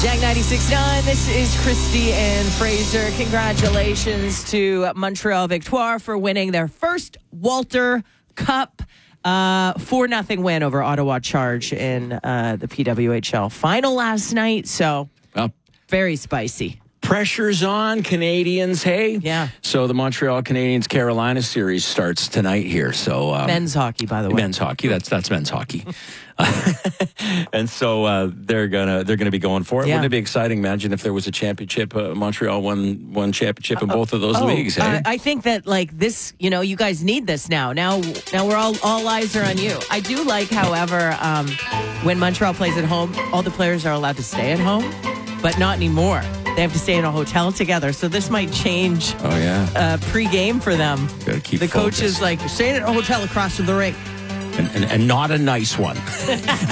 Jag 96.9, this is Christy and Fraser. Congratulations to Montreal Victoire for winning their first Walter Cup 4-0 win over Ottawa Charge in the PWHL final last night. So, very spicy. Pressure's on Canadians, hey? Yeah. So the Montreal Canadiens Carolina series starts tonight here. So men's hockey, by the way. Men's hockey. That's men's hockey. And so they're gonna be going for it. Yeah. Wouldn't it be exciting? Imagine if there was a championship. Montreal won championship in both of those leagues. Hey? I think that like this, you guys need this now. Now we're all eyes are on you. I do like, however, when Montreal plays at home, all the players are allowed to stay at home, but not anymore. They have to stay in a hotel together. So this might change pre-game for them. Gotta keep the coach focused. is like, stay at a hotel across from the rink. And not a nice one.